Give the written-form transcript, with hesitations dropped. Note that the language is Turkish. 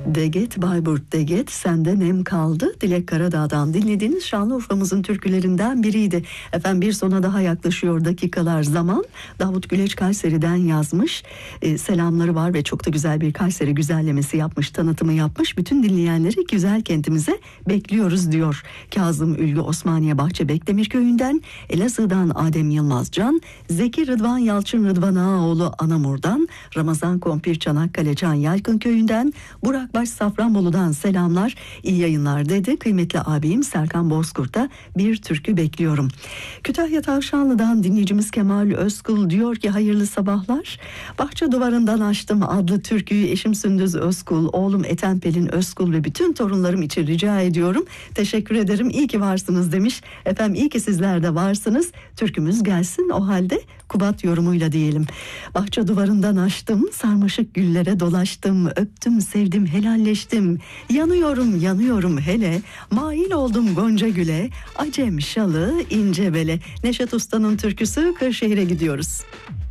Deget Bayburt Deget sende nem kaldı. Dilek Karadağ'dan dinlediğiniz Şanlıurfa'mızın türkülerinden biriydi. Efendim bir sona daha yaklaşıyor dakikalar zaman. Davut Güleç Kayseri'den yazmış. Selamları var ve çok da güzel bir Kayseri güzellemesi yapmış, tanıtımı yapmış. Bütün dinleyenleri güzel kentimize bekliyoruz diyor. Kazım Ülgü Osmaniye Bahçe Bekdemir Köyü'nden, Elazığ'dan Adem Yılmazcan, Zeki Rıdvan Yalçın Rıdvan Ağaoğlu Anamur'dan, Ramazan Kompir Çanakkale Can Yalkın Köyü'nden, Burak Baş Safranbolu'dan selamlar, iyi yayınlar dedi. Kıymetli abim Serkan Bozkurt'ta bir türkü bekliyorum. Kütahya Tavşanlı'dan dinleyicimiz Kemal Özkul diyor ki hayırlı sabahlar. Bahçe Duvarından Açtım adlı türküyü eşim Sündüz Özkul, oğlum Ethem Pelin Özkul ve bütün torunlarım için rica ediyorum. Teşekkür ederim, iyi ki varsınız demiş. Efendim iyi ki sizler de varsınız. Türkümüz gelsin o halde Kubat yorumuyla diyelim. Bahçe duvarından açtım, sarmaşık güllere dolaştım, öptüm, sevdim, helalleştim. Yanıyorum, yanıyorum hele, mail oldum gonca güle, acem şalı ince bele. Neşet Usta'nın türküsü, Kırşehir'e gidiyoruz.